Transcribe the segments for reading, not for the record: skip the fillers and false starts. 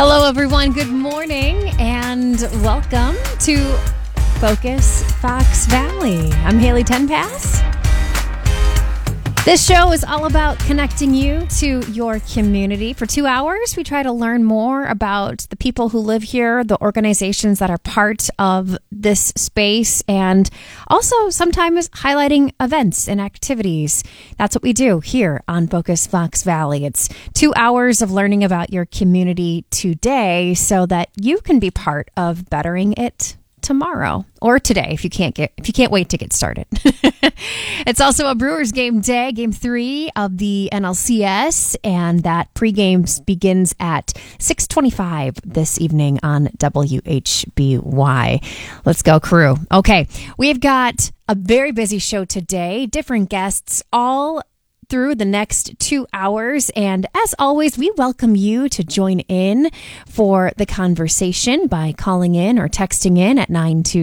Hello, everyone. Good morning and welcome to Focus Fox Valley. I'm Haley Tenpass. This show is all about connecting you to your community. For 2 hours, we try to learn more about the people who live here, the organizations that are part of this space, and also sometimes highlighting events and activities. That's what we do here on Focus Fox Valley. It's 2 hours of learning about your community today so that you can be part of bettering it tomorrow or today if you can't wait to get started. It's also a Brewers game day, game 3 of the NLCS, and that pregame begins at 6:25 this evening on WHBY. Let's go, crew. Okay, we've got a very busy show today, different guests all through the next 2 hours. And as always, we welcome you to join in for the conversation by calling in or texting in at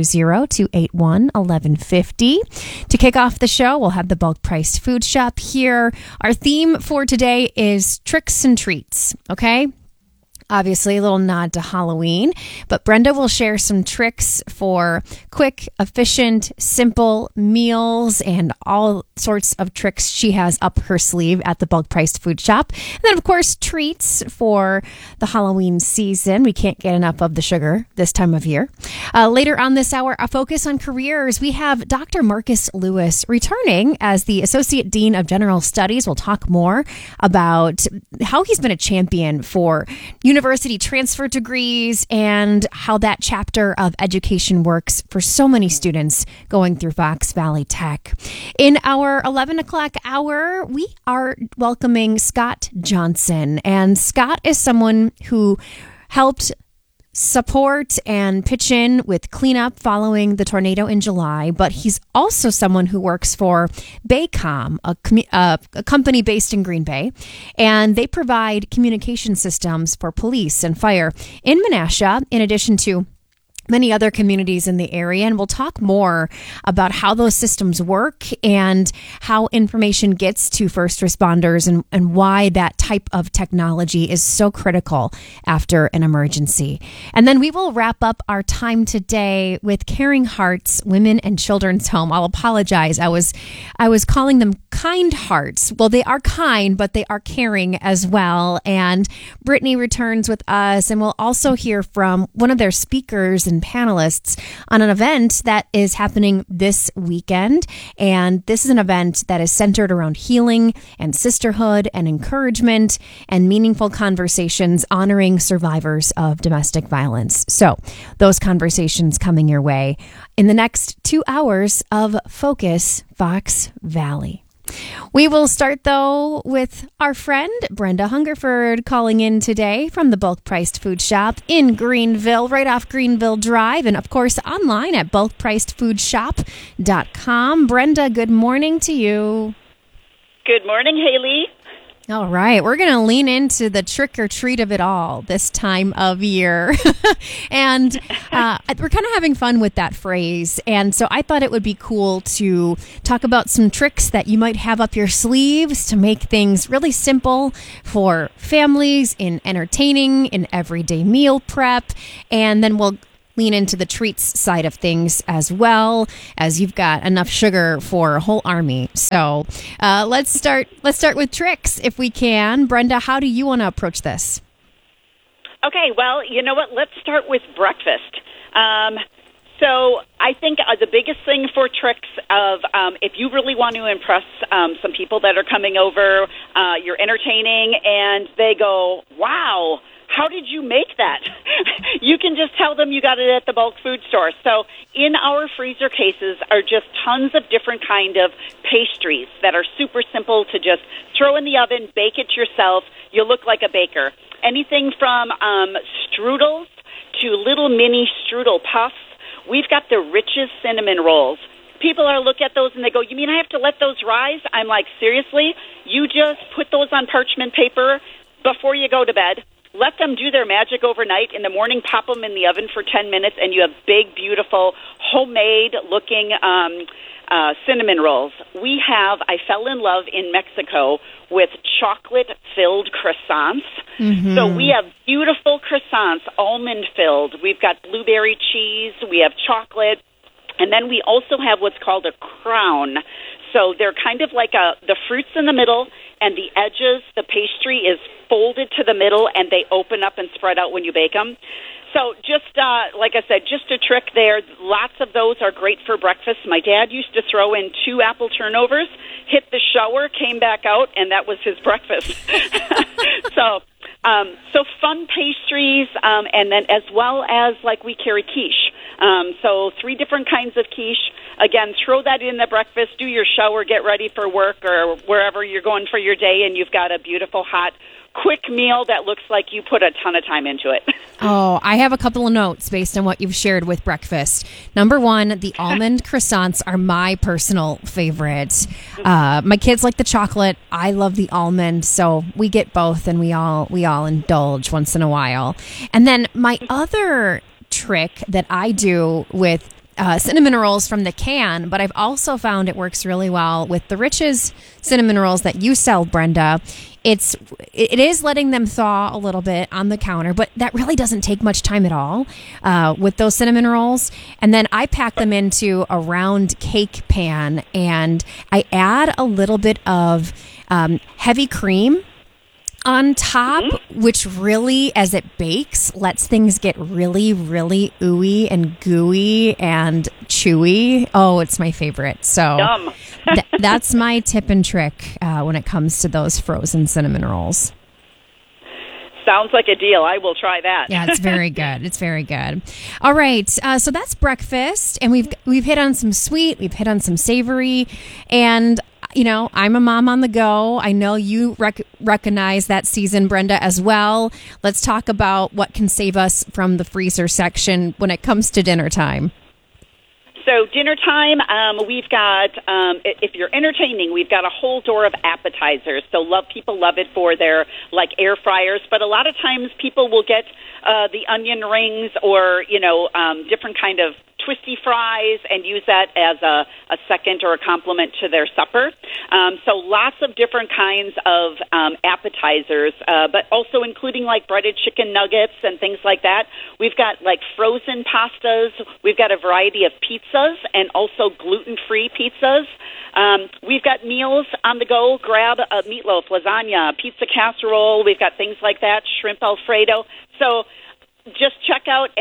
920-281-1150. To kick off the show, we'll have the Bulk Priced Food Shop here. Our theme for today is tricks and treats, okay? Obviously, a little nod to Halloween, but Brenda will share some tricks for quick, efficient, simple meals and all sorts of tricks she has up her sleeve at the Bulk Priced Food Shop. And then, of course, treats for the Halloween season. We can't get enough of the sugar this time of year. Later on this hour, a focus on careers. We have Dr. Marcus Lewis returning as the Associate Dean of General Studies. We'll talk more about how he's been a champion for university transfer degrees and how that chapter of education works for so many students going through Fox Valley Tech. In our 11 o'clock hour, we are welcoming Scott Johnson. And Scott is someone who helped support and pitch in with cleanup following the tornado in July, but he's also someone who works for Baycom, a company based in Green Bay, and they provide communication systems for police and fire in Menasha, in addition to many other communities in the area. And we'll talk more about how those systems work and how information gets to first responders and why that type of technology is so critical after an emergency. And then we will wrap up our time today with Caring Hearts Women and Children's Home. I'll apologize. I was calling them Kind Hearts. Well, they are kind, but they are caring as well. And Brittany returns with us, and we'll also hear from one of their speakers and panelists on an event that is happening this weekend. And this is an event that is centered around healing and sisterhood and encouragement and meaningful conversations honoring survivors of domestic violence. So those conversations coming your way in the next 2 hours of Focus Fox Valley. We will start, though, with our friend Brenda Hungerford calling in today from the Bulk Priced Food Shop in Greenville, right off Greenville Drive, and, of course, online at bulkpricedfoodshop.com. Brenda, good morning to you. Good morning, Haley. All right, we're going to lean into the trick or treat of it all this time of year. And we're kind of having fun with that phrase. And so I thought it would be cool to talk about some tricks that you might have up your sleeves to make things really simple for families in entertaining, in everyday meal prep. And then we'll lean into the treats side of things as well, as you've got enough sugar for a whole army. So let's start with tricks if we can. Brenda, how do you want to approach this? Okay, well, you know what? Let's start with breakfast. So I think the biggest thing for tricks of if you really want to impress some people that are coming over, you're entertaining, and they go, wow, how did you make that? You can just tell them you got it at the bulk food store. So in our freezer cases are just tons of different kind of pastries that are super simple to just throw in the oven, bake it yourself. You'll look like a baker. Anything from strudels to little mini strudel puffs. We've got the richest cinnamon rolls. People are look at those and they go, you mean I have to let those rise? I'm like, seriously? You just put those on parchment paper before you go to bed. Let them do their magic overnight. In the morning, pop them in the oven for 10 minutes, and you have big, beautiful, homemade looking cinnamon rolls. I fell in love in Mexico with chocolate-filled croissants. Mm-hmm. So we have beautiful croissants, almond-filled. We've got blueberry cheese. We have chocolate. And then we also have what's called a crown. So they're kind of like the fruit's in the middle, and the edges, the pastry is folded to the middle, and they open up and spread out when you bake them. So just, like I said, just a trick there. Lots of those are great for breakfast. My dad used to throw in 2 apple turnovers, hit the shower, came back out, and that was his breakfast. So fun pastries, and then as well as, like, we carry quiche. So 3 different kinds of quiche. Again, throw that in the breakfast, do your shower, get ready for work or wherever you're going for your day, and you've got a beautiful, hot, quick meal that looks like you put a ton of time into it. Oh, I have a couple of notes based on what you've shared with breakfast. Number 1, the almond croissants are my personal favorite. My kids like the chocolate. I love the almond, so we get both, and we all indulge once in a while. And then my other trick that I do with cinnamon rolls from the can, but I've also found it works really well with the Rich's cinnamon rolls that you sell, Brenda. It is letting them thaw a little bit on the counter, but that really doesn't take much time at all with those cinnamon rolls. And then I pack them into a round cake pan, and I add a little bit of heavy cream on top, which really, as it bakes, lets things get really, really ooey and gooey and chewy. Oh, it's my favorite. So that's my tip and trick when it comes to those frozen cinnamon rolls. Sounds like a deal. I will try that. Yeah, it's very good. It's very good. All right, so that's breakfast, and we've hit on some sweet, we've hit on some savory, and you know, I'm a mom on the go. I know you recognize that season, Brenda, as well. Let's talk about what can save us from the freezer section when it comes to dinner time. So dinner time, we've got, if you're entertaining, we've got a whole door of appetizers. So people love it for their, like, air fryers. But a lot of times people will get the onion rings or, different kind of twisty fries and use that as a second or a complement to their supper. So lots of different kinds of appetizers, but also including like breaded chicken nuggets and things like that. We've got like frozen pastas. We've got a variety of pizzas and also gluten-free pizzas. We've got meals on the go. Grab a meatloaf, lasagna, pizza casserole. We've got things like that, shrimp Alfredo. So just check out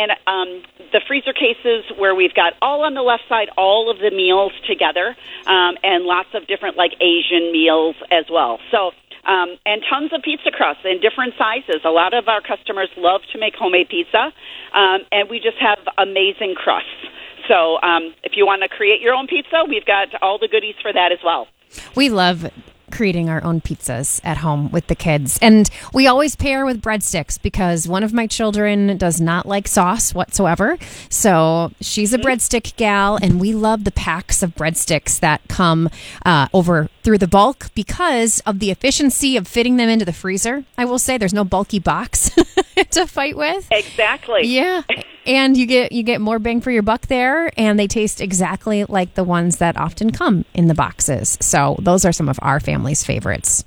the freezer cases where we've got all on the left side, all of the meals together, and lots of different like Asian meals as well. So, and tons of pizza crusts in different sizes. A lot of our customers love to make homemade pizza, and we just have amazing crusts. So if you want to create your own pizza, we've got all the goodies for that as well. We love creating our own pizzas at home with the kids. And we always pair with breadsticks because one of my children does not like sauce whatsoever. So she's a breadstick gal, and we love the packs of breadsticks that come over through the bulk because of the efficiency of fitting them into the freezer. I will say there's no bulky box to fight with. Exactly. Yeah. And you get more bang for your buck there, and they taste exactly like the ones that often come in the boxes. So those are some of our family's favorites.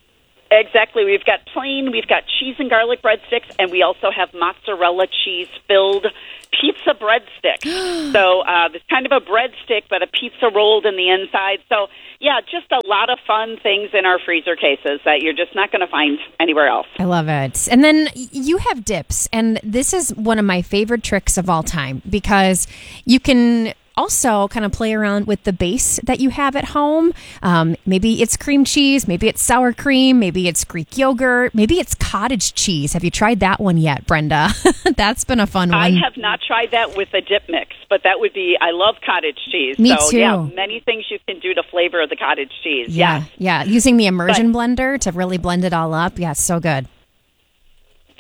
Exactly. We've got plain, we've got cheese and garlic breadsticks, and we also have mozzarella cheese-filled pizza breadsticks. So it's kind of a breadstick, but a pizza rolled in the inside. So, yeah, just a lot of fun things in our freezer cases that you're just not going to find anywhere else. I love it. And then you have dips, and this is one of my favorite tricks of all time because you can also kind of play around with the base that you have at home. Maybe it's cream cheese, maybe it's sour cream, maybe it's Greek yogurt, maybe it's cottage cheese. Have you tried that one yet, Brenda? That's been a fun one. I have not tried that with a dip mix, but that would be, I love cottage cheese. Me so, too. Yeah, many things you can do to flavor the cottage cheese. Yeah. Using the immersion blender to really blend it all up. Yeah, it's so good.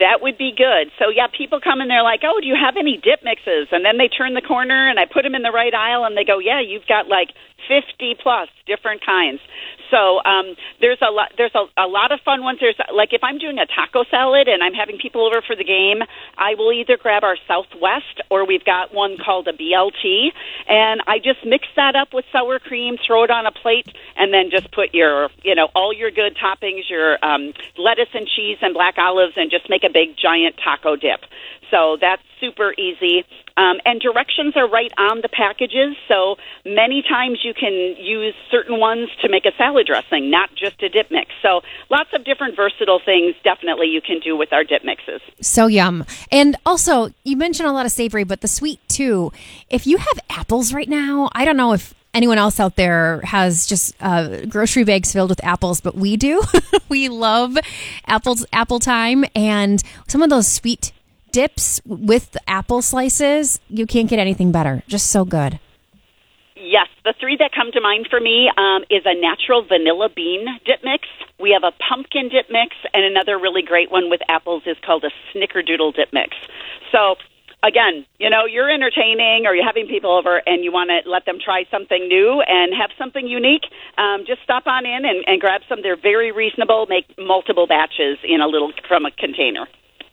That would be good. So, yeah, people come and they're like, oh, do you have any dip mixes? And then they turn the corner and I put them in the right aisle and they go, yeah, you've got like 50 plus different kinds. So there's a lot of fun ones. There's like if I'm doing a taco salad and I'm having people over for the game, I will either grab our Southwest or we've got one called a BLT, and I just mix that up with sour cream, throw it on a plate, and then just put your, all your good toppings, your lettuce and cheese and black olives, and just make a big giant taco dip. So that's super easy. And directions are right on the packages, so many times you can use certain ones to make a salad dressing, not just a dip mix. So lots of different versatile things definitely you can do with our dip mixes. So yum. And also, you mentioned a lot of savory, but the sweet too. If you have apples right now, I don't know if anyone else out there has just grocery bags filled with apples, but we do. We love apple time, and some of those sweet dips with the apple slices, you can't get anything better. Just so good. Yes, the three that come to mind for me is a natural vanilla bean dip mix. We have a pumpkin dip mix, and another really great one with apples is called a snickerdoodle dip mix. So, again, you're entertaining or you're having people over and you want to let them try something new and have something unique, just stop on in and grab some. They're very reasonable. Make multiple batches from a container.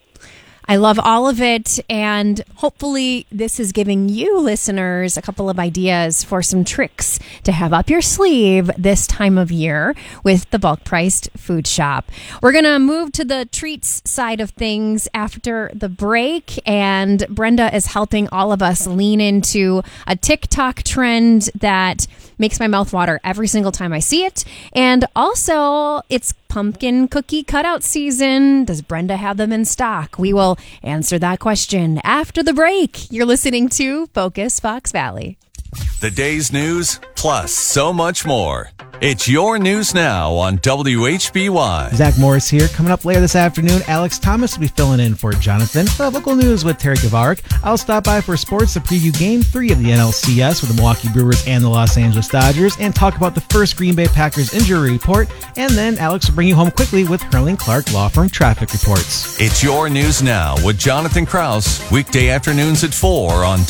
I love all of it, and hopefully this is giving you listeners a couple of ideas for some tricks to have up your sleeve this time of year with the Bulk Priced Food Shop. We're going to move to the treats side of things after the break, and Brenda is helping all of us lean into a TikTok trend that makes my mouth water every single time I see it. And also, it's pumpkin cookie cutout season. Does Brenda have them in stock? We will answer that question after the break. You're listening to Focus Fox Valley. The day's news, plus so much more. It's your news now on WHBY. Zach Morris here. Coming up later this afternoon, Alex Thomas will be filling in for Jonathan. We'll have local news with Terry Kavarik. I'll stop by for sports to preview Game 3 of the NLCS with the Milwaukee Brewers and the Los Angeles Dodgers, and talk about the first Green Bay Packers injury report. And then Alex will bring you home quickly with Herling Clark Law Firm traffic reports. It's your news now with Jonathan Krause. Weekday afternoons at 4 on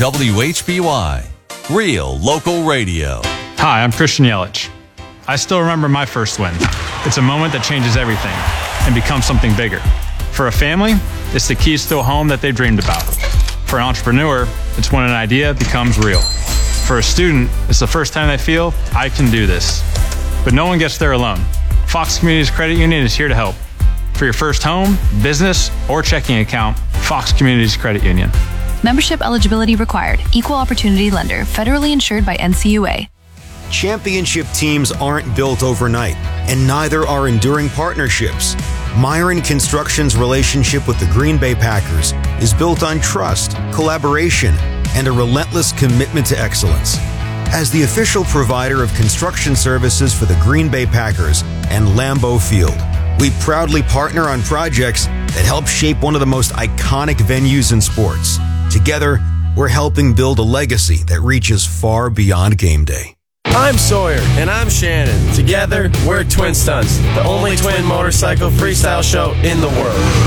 WHBY. Real local radio. Hi, I'm Christian Yelich. I still remember my first win. It's a moment that changes everything and becomes something bigger. For a family, it's the keys to a home that they dreamed about. For an entrepreneur, it's when an idea becomes real. For a student, it's the first time they feel, I can do this. But no one gets there alone. Fox Communities Credit Union is here to help. For your first home, business, or checking account, Fox Communities Credit Union. Membership eligibility required. Equal opportunity lender. Federally insured by NCUA. Championship teams aren't built overnight, and neither are enduring partnerships. Myron Construction's relationship with the Green Bay Packers is built on trust, collaboration, and a relentless commitment to excellence. As the official provider of construction services for the Green Bay Packers and Lambeau Field, we proudly partner on projects that help shape one of the most iconic venues in sports. Together, we're helping build a legacy that reaches far beyond game day. I'm Sawyer. And I'm Shannon. Together, we're Twin Stunts, the only twin motorcycle freestyle show in the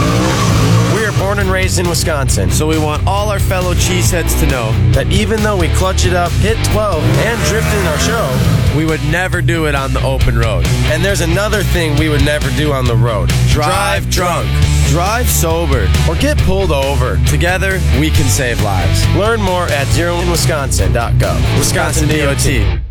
world. We are born and raised in Wisconsin, so we want all our fellow cheeseheads to know that even though we clutch it up, hit 12, and drift in our show, we would never do it on the open road. And there's another thing we would never do on the road. Drive drunk. Drive sober. Or get pulled over. Together, we can save lives. Learn more at zeroinwisconsin.gov. Wisconsin DOT.